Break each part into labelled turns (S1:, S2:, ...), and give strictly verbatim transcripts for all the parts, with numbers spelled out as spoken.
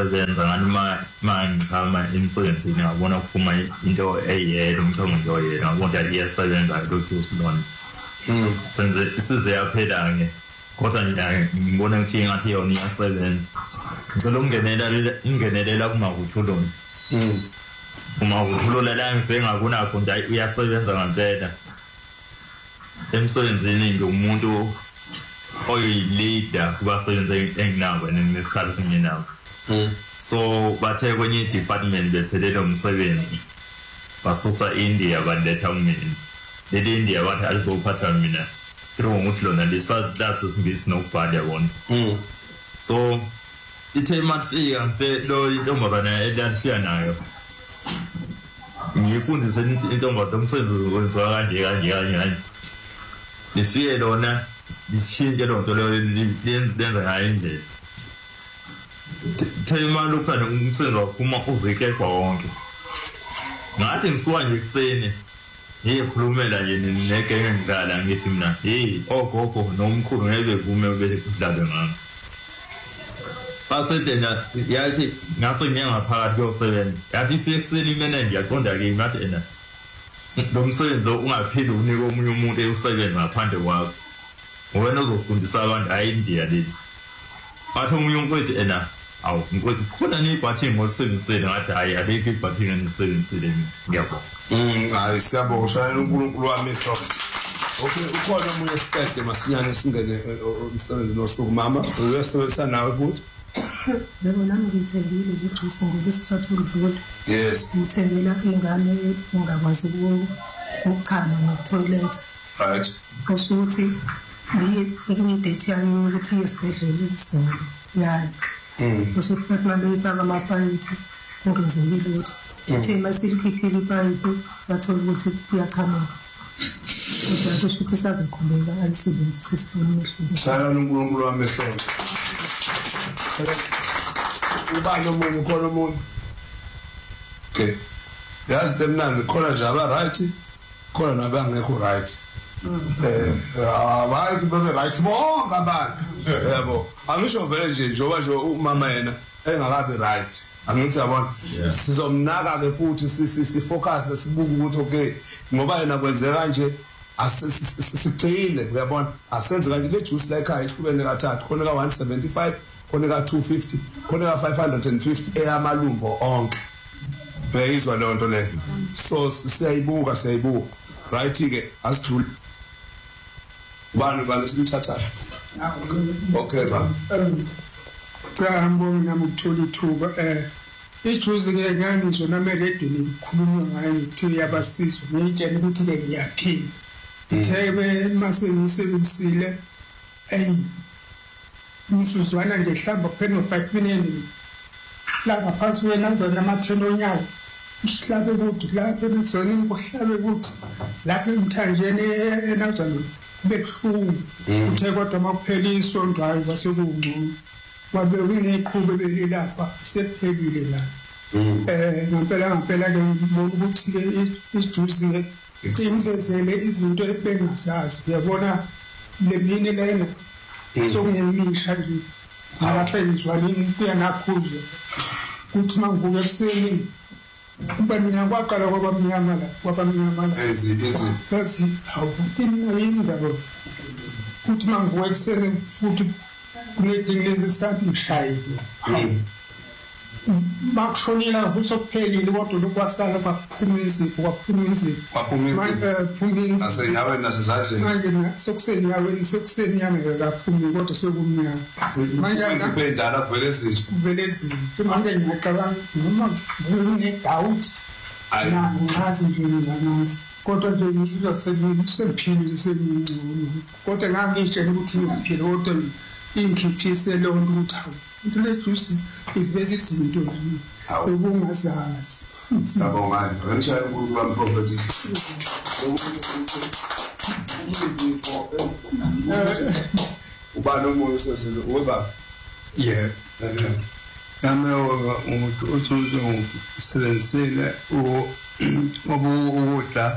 S1: ngiyasebenza ngani ma mangihamba emsebenzini ngabona kuphuma into eyedwa umthongo nje oyedwa ngabona iyasebenza lokhu silona senze isize yaphela ke kodwa ngibona ukuthi ngathi yona iyasebenza ngicela ungenelela ingenelela kuma kuthulona uma kuthulona la ngizengakuna khona uyasebenza ngempela emsebenzini ngumuntu oyi-leader kubasebenzi enginabo nesikhathi enginabo so bathe kwenye department bephelele umsebenzi basusa India baletha umini leli India bathi alizophatha mina through ukuthi lona lesifadaso singisi nokubhala yabona so ithe masiya ngise lo intombazana elansiya nayo ngifundise intombazana umsebenzi wenziwa kanje kanje kanje lisiye lona lishintshe lonto lo lenza ngayo indlela thema lokufana umsebenzi waphuma uveke konke ngathi ngisuka nje kuseni ngiyikhulumela nje negenge ngidala ngithi mina hey ogogo nomkhulu ngeke bevume ube kudlale ngami basetena yathi ngase ngiyangaphakathi kosebenza yathi siyekuseni imene ngiyaqonda ke ngathi ena lo msebenzi ungaphili unika omunye umuntu eyosebenza ngaphandle kwakho wena uzofundisa abantu hayi India leli bathi umunye umfowethu ena awu ngikwethi khona nibhathi ngosebenzisele ngathi hayi abeke ibhathi ngisebenzisele ngiyabona
S2: mm hayi siyabonga shayela uNkulunkulu wami so okay ukhona umunye sipede masinyane singene umsebenzi nosuku mama uyasebenzisa nawe futhi
S3: Lebo nami ngithembile ukuthi usingolesithathu udlule.
S2: Yes.
S3: Ngithembela ingane engakwazi ukuchama no-toilet.
S2: Right.
S3: Kusho ukuthi ngiyi-date yami ukuthi esibhedlela izisonto. Ya.
S2: Mm.
S3: Kusho ukuthi mabeyifaka amapayipi kungenzekile ukuthi uthe masikhiphile ipayipi bathola ukuthi kuyachama. Kodwa kusho ukuthi sazoqhubeka ayisebenzise isifoni mehlweni.
S2: Shayela uNkulunkulu wami so. Ubani omunye ukhona umuntu okay yazi demnandi khona nje aba right khona nabangekho right eh abayithi bebe right bonke abantu yebo angisho vele nje njoba nje umama yena engakabi right angithi yabona sizomnaka ke futhi si focus sibuka ukuthi okay ngoba yena kwenzeka kanje asicile uyabona asenze kanje le juice la ekhaya ihlubene kathathu khona ka one seventy-five khona ka two fifty khona ka five hundred fifty eyamalumbo onke beyizwa le nto le so siyayibuka siyayibuka right ke asidlule bani bani simthatha okay ba
S4: Sambo namuthola ithuba eh ijuzi ngenyaniso nameredini ukukhuluma ngayo ukuthi yabasizwe ngitshela ukuthi ke ngiyaphila thebe mase ngisebenzisile eh umsuzwana nje hlamba kuphela no five minutes la ngaphansi wena ngona amathelo onyawo ihlabe ukuthi lapha emzoni imbuhlabe ukuthi lapha emthanjeni enazana bekuhlungu uthe kodwa makuphela isondwayo basekungcono wabe uneqhube belilapha sephelile la eh ngempela ngempela ke ngibona ukuthi ke isijuzi ke imvezele izinto ebengazazi uyabona lemini lena sokungemisha nje lapha izwalini kuyanakhuze kuthi mangivuka ekuseni ubani kwaqala kwabamnyama la kwabamnyama la
S2: ezi ezi
S4: sathi awuthini indaba kuthi mangivuka ekuseni futhi kunedinglezi sathi ngishayile bakushonela usophelile kodwa lokwasala kwaphumisi kwaphumisi
S2: kwaphumisi asenyaweni nasezandleni
S4: manje sokuseni yaweni sokuseni yami kaphumi kodwa sokumnyama
S2: manje ngibendala kuvele ezinje
S4: kuvele ezinje manje ngiyacabanga noma ngine doubt ayina ngazi nje nganazi kodwa nje ngisho sebenzi semphilile semingcono kodwa ngangitshela ukuthi ngiphile kodwa ingikhiphise lo nto ukuthi into le juice iveza izinto ubungazazi
S2: sabonga ngishaya uNkulunkulu wami prophecy ubani omunye sesele weba
S5: yeah nami umuntu usuzo usebenzile u obu ukudla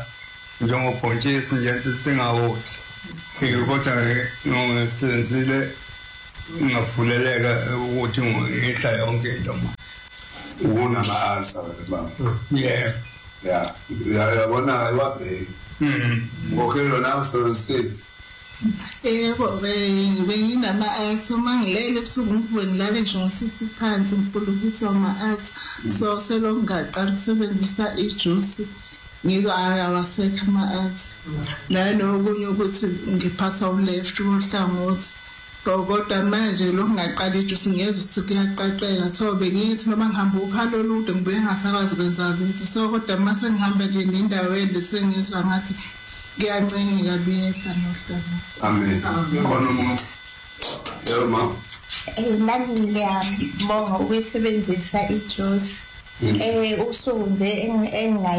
S5: njengobhontshisi nje into engawothi kodwa ngisebenzile ngafuleleka ukuthi ngihla yonke into
S2: unama-answer baba
S5: yeah
S2: ya yabona iwabheki ngokhelo nawe usebenzisile
S6: yebo benginama-arts uma ngilele ebusuku ngivuke ngilale nje ngosisi phansi ngipulukiswa ama-arts so selongaqala ukusebenzisa ijuice ngizo awasekho ama-arts nanokunye ukuthi ngiphatha uleft wohlangothi kodwa manje lokhu ngaqala ijuice ngiyezwa ukuthi kuyaqaqeka so bengithi noma ngihamba uphalo olude ngibuye ngasakwazi ukwenza lutho so kodwa mase ngihamba nje nendawo ende sengizwa ngathi kuyancengeka kuyehla nohlangothi.
S2: Amen. Khona umuntu yebo ma
S7: eh nami ngiyabonga ukusebenzisa ijuice eh usuku nje engayi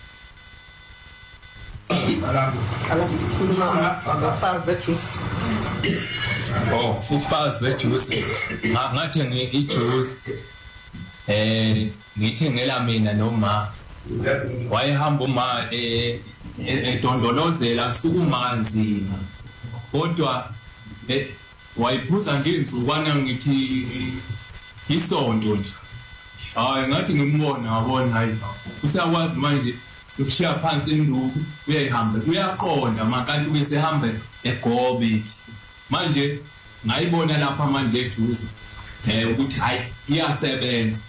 S8: Oh, ufazi bejuice ngathenge ijuice eh ngithengela mina noma wayehamba uma eh edondolozela sukumanzi kodwa eh wayiphuza ngenzukwana ngithi isonto nje hayi ngathi ngimbona ngabona hayi usakwazi manje ukushiya phansi induku uyayihamba uyaqonda makanti bese hamba egobe manje ngayibona lapha manje ejuice eh ukuthi hayi iyasebenza